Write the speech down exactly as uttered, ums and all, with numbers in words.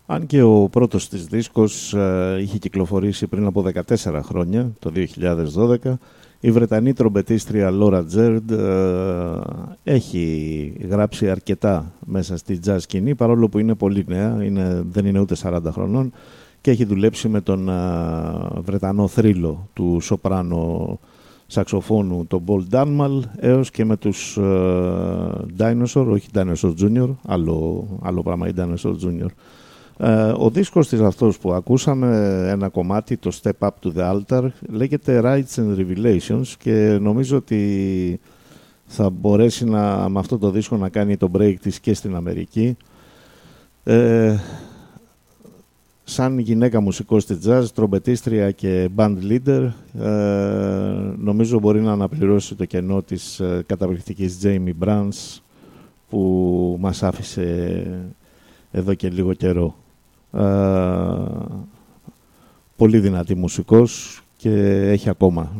Αν και ο πρώτος της δίσκος ε, είχε κυκλοφορήσει πριν από δεκατέσσερα χρόνια, το δύο χιλιάδες δώδεκα, η Βρετανή τρομπετίστρια Laura Jaird ε, έχει γράψει αρκετά μέσα στη jazz σκηνή, παρόλο που είναι πολύ νέα, είναι, δεν είναι ούτε σαράντα χρονών, και έχει δουλέψει με τον ε, Βρετανό θρύλο του σοπράνο σαξοφώνου, τον Paul Dunmal, έως και με τους ε, Dinosaur, όχι Dinosaur Junior, άλλο, άλλο πράγμα η Dinosaur Junior. Uh, ο δίσκος της αυτός που ακούσαμε, ένα κομμάτι, το Step Up to the Altar, λέγεται Rights and Revelations και νομίζω ότι θα μπορέσει να, με αυτό το δίσκο να κάνει το break της και στην Αμερική. Uh, σαν γυναίκα μουσικός της jazz, τρομπετίστρια και band leader, uh, νομίζω μπορεί να αναπληρώσει το κενό της uh, καταπληκτικής Jamie Brans που μας άφησε εδώ και λίγο καιρό. Uh, πολύ δυνατή μουσικός και έχει ακόμα